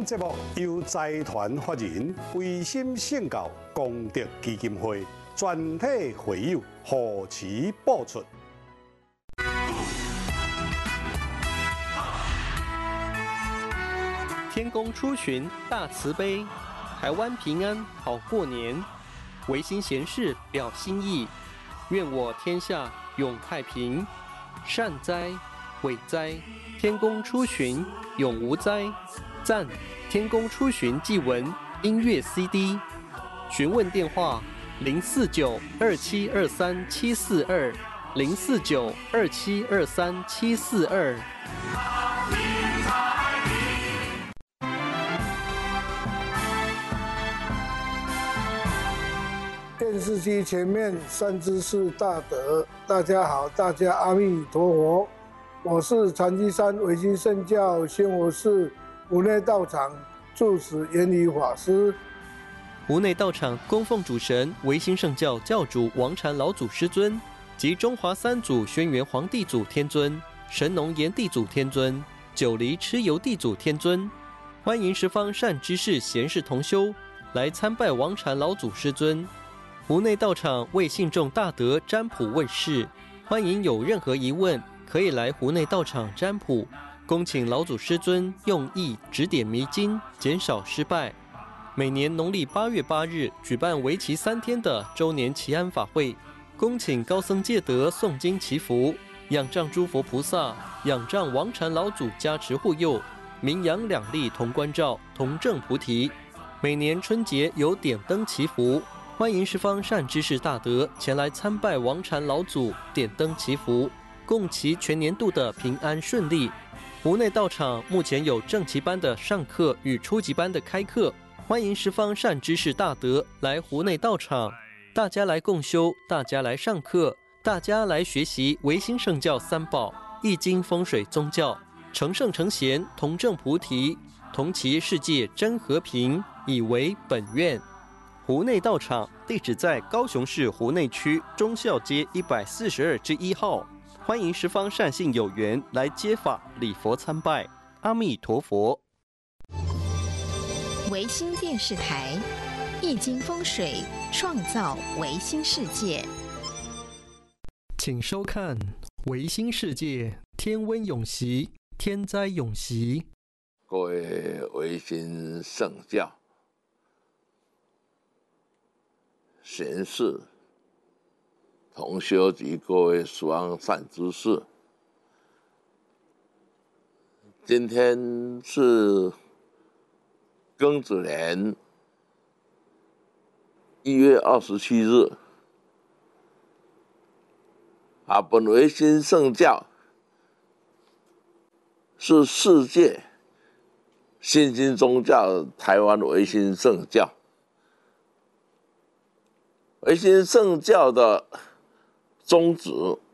节目由财团法人维新圣教功德基金会全体会友贺持播出。 天公出巡大慈悲，台湾平安好过年。维新贤士表心意，愿我天下永太平。善哉，伟哉，天公出巡永无灾。赞，天公出巡祭文音乐 CD。询问电话049-2723-742，049-2723-742。 电视机前面善知识大德，大家好，大家阿弥陀佛。我是禅机山维新圣教宣佛寺湖内道场住持圆理法师。 湖内道场供奉主神维新圣教教主王禅老祖师尊及中华三祖轩辕皇帝祖天尊、神农炎帝祖天尊、九黎蚩尤帝祖天尊。欢迎十方善知识贤士同修来参拜王禅老祖师尊。湖内道场为信众大德占卜问事，欢迎有任何疑问可以来湖内道场占卜，恭请老祖师尊用意指点迷津，减少失败。每年农历8月8日举办为期3天的周年祈安法会，恭请高僧戒德诵经祈福，仰仗诸佛菩萨，仰仗王禅老祖加持护佑，名扬两利同关照，同证菩提。每年春节有点灯祈福，欢迎十方善知识大德前来参拜王禅老祖，点灯祈福，共祈全年度的平安顺利。湖内道场目前有正期班的上课与初级班的开课，欢迎十方善知识大德来湖内道场，大家来共修，大家来上课，大家来学习维新圣教三宝、易经风水宗教，成圣成贤，同证菩提，同祈世界真和平，以为本愿。湖内道场地址在高雄市湖内区忠孝街142-1号，欢迎十方善信有缘来接法礼佛参拜。阿弥陀佛。 维新电视台，易经风水创造维新世界。 请收看维新世界天温永息，天灾永息。 各位维新圣教贤士、同修及各位十方善知识，今天是庚子年1月27日。本维新圣教是世界新兴宗教台湾维新圣教。维新圣教的宗旨